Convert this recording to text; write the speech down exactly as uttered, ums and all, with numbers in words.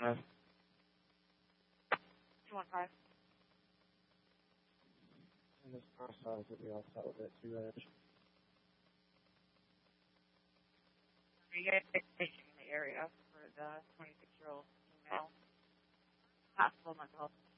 five. two one five. And this car size will be all set with it, two edge. Are you guys fishing in the area for the twenty-six-year-old female? Possible mental health